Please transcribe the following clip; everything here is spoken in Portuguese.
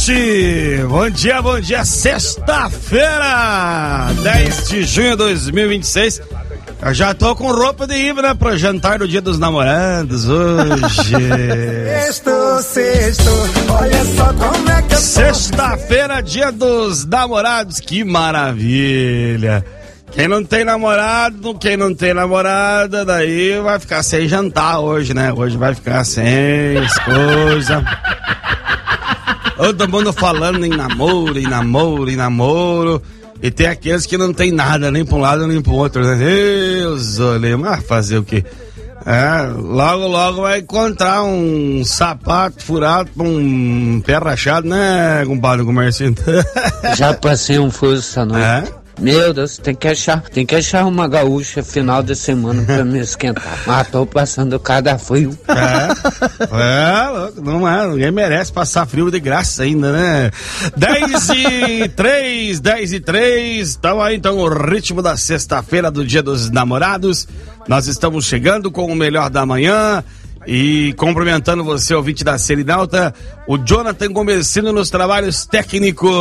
Bom dia, sexta-feira, 10 de junho de 2026. Eu já tô com roupa de ir, né, pro jantar do Dia dos Namorados hoje. Sexto, olha só como é que eu tô. Sexta-feira, Dia dos Namorados, que maravilha. Quem não tem namorado, quem não tem namorada, daí vai ficar sem jantar hoje, né? Hoje vai ficar sem coisa. Todo mundo falando em namoro. E tem aqueles que não tem nada, nem pra um lado nem pro outro, né? Deus, olha, mas fazer o quê? Logo vai encontrar um sapato furado com um pé rachado, né, compadre Comerciante? Já passei um fuso essa noite. Meu Deus, tem que achar uma gaúcha final de semana pra me esquentar. Mas tô passando cada frio. Louco, não é, ninguém merece passar frio de graça ainda, né? 10:03, estamos aí então o ritmo da sexta-feira do Dia dos Namorados. Nós estamos chegando com o melhor da manhã. E cumprimentando você, ouvinte da Serenalta, o Jonathan Gomesino nos trabalhos técnicos.